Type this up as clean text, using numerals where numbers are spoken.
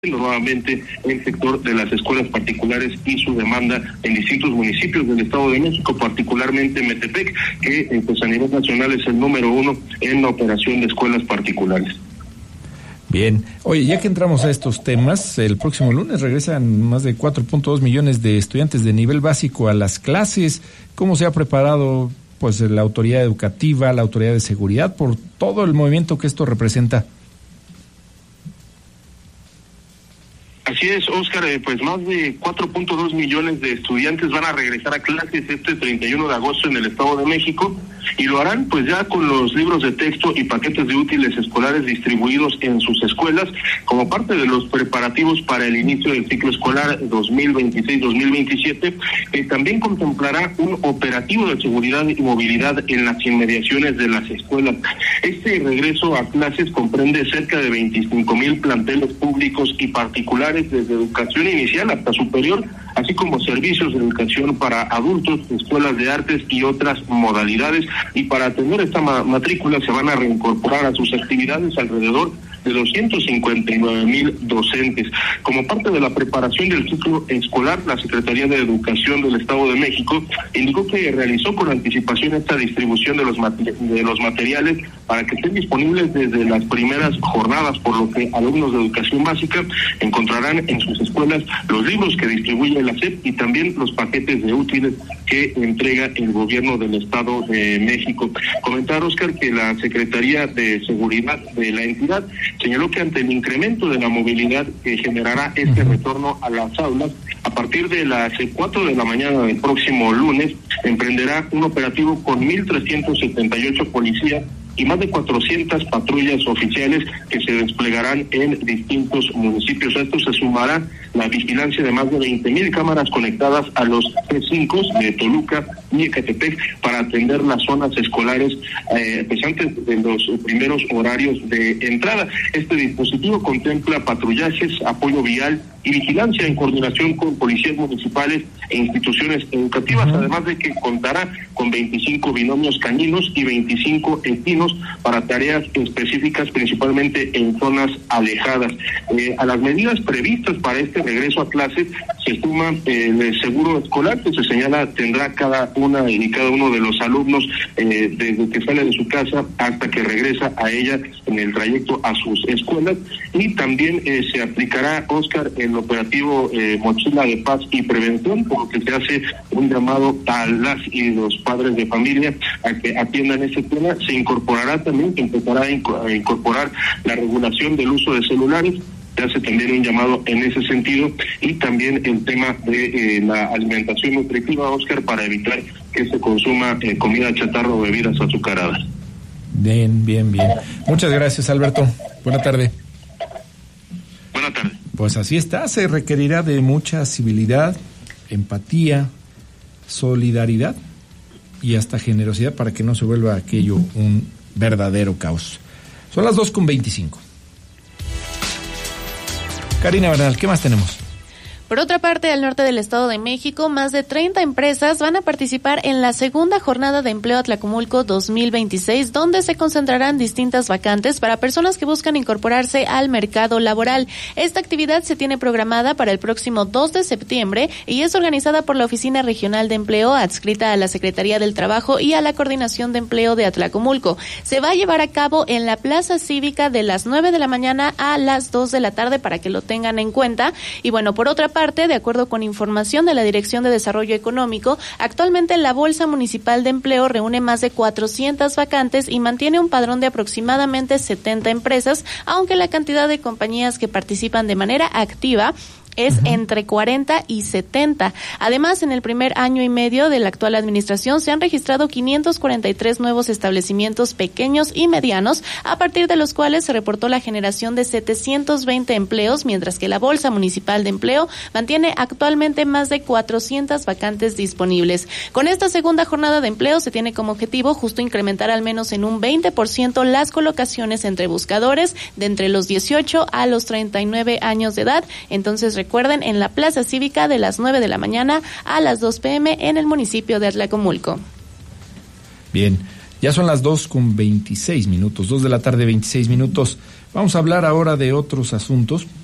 nuevamente el sector de las escuelas particulares y su demanda en distintos municipios del Estado de México, particularmente Metepec, que pues a nivel nacional es el número 1 en la operación de escuelas particulares. Bien, oye, ya que entramos a estos temas, el próximo lunes regresan más de 4.2 millones de estudiantes de nivel básico a las clases. ¿Cómo se ha preparado pues la autoridad educativa, la autoridad de seguridad, por todo el movimiento que esto representa? Así es, Oscar, pues más de 4.2 millones de estudiantes van a regresar a clases este 31 de agosto en el Estado de México, y lo harán pues ya con los libros de texto y paquetes de útiles escolares distribuidos en sus escuelas como parte de los preparativos para el inicio del ciclo escolar 2026-2027, que también contemplará un operativo de seguridad y movilidad en las inmediaciones de las escuelas. Este regreso a clases comprende cerca de 25,000 planteles públicos y particulares, desde educación inicial hasta superior, así como servicios de educación para adultos, escuelas de artes y otras modalidades. Y para atender esta matrícula se van a reincorporar a sus actividades alrededor de 259,000 docentes. Como parte de la preparación del ciclo escolar, la Secretaría de Educación del Estado de México indicó que realizó con anticipación esta distribución de los materiales para que estén disponibles desde las primeras jornadas, por lo que alumnos de educación básica encontrarán en sus escuelas los libros que distribuye la SEP y también los paquetes de útiles que entrega el gobierno del Estado de México. Comentar, Oscar, que la Secretaría de Seguridad de la entidad señaló que ante el incremento de la movilidad que generará este retorno a las aulas, a partir de las 4 de la mañana del próximo lunes, emprenderá un operativo con 1,378 policías y más de 400 patrullas oficiales que se desplegarán en distintos municipios. A esto se sumará la vigilancia de más de 20,000 cámaras conectadas a los C5 de Toluca y Ecatepec para atender las zonas escolares pues antes de los primeros horarios de entrada. Este dispositivo contempla patrullajes, apoyo vial y vigilancia en coordinación con policías municipales e instituciones educativas, además de que contará con 25 binomios caninos y 25 equinos para tareas específicas, principalmente en zonas alejadas. A las medidas previstas para este regreso a clases se suma el seguro escolar, que se señala tendrá cada una y cada uno de los alumnos desde que sale de su casa hasta que regresa a ella en el trayecto a sus escuelas, y también se aplicará, Oscar, el operativo Mochila de Paz y Prevención, por lo que se hace un llamado a las y los padres de familia a que atiendan este tema. Se incorporará también, se empezará a incorporar la regulación del uso de celulares. Se hace también un llamado en ese sentido, y también el tema de la alimentación nutritiva, Oscar, para evitar que se consuma comida chatarra o bebidas azucaradas. Bien. Muchas gracias, Alberto. Buena tarde. Buena tarde. Pues así está, se requerirá de mucha civilidad, empatía, solidaridad y hasta generosidad para que no se vuelva aquello un verdadero caos. Son las 2:25. Karina Bernal, ¿qué más tenemos? Por otra parte, al norte del Estado de México, más de 30 empresas van a participar en la segunda jornada de empleo Atlacomulco 2026, donde se concentrarán distintas vacantes para personas que buscan incorporarse al mercado laboral. Esta actividad se tiene programada para el próximo 2 de septiembre y es organizada por la Oficina Regional de Empleo, adscrita a la Secretaría del Trabajo y a la Coordinación de Empleo de Atlacomulco. Se va a llevar a cabo en la Plaza Cívica de las 9 de la mañana a las 2 de la tarde para que lo tengan en cuenta. Y bueno, por otra parte, de acuerdo con información de la Dirección de Desarrollo Económico, actualmente la Bolsa Municipal de Empleo reúne más de 400 vacantes y mantiene un padrón de aproximadamente 70 empresas, aunque la cantidad de compañías que participan de manera activa es entre 40 y 70. Además, en el primer año y medio de la actual administración se han registrado 543 nuevos establecimientos pequeños y medianos, a partir de los cuales se reportó la generación de 720 empleos, mientras que la Bolsa Municipal de Empleo mantiene actualmente más de 400 vacantes disponibles. Con esta segunda jornada de empleo se tiene como objetivo justo incrementar al menos en un 20% las colocaciones entre buscadores de entre los 18 a los 39 años de edad. Entonces, recuerden, en la Plaza Cívica de las 9 de la mañana a las 2 p.m. en el municipio de Atlacomulco. Bien, ya son las 2:26, 2 de la tarde, 26 minutos. Vamos a hablar ahora de otros asuntos.